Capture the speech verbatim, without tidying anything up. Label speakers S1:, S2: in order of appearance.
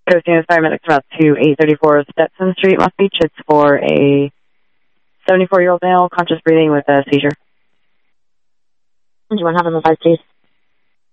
S1: Coast Unit paramedics route to eight thirty-four Stetson Street, West Beach. It's for a seventy-four-year-old male, conscious breathing with a seizure.
S2: Do you want to have him advised, please?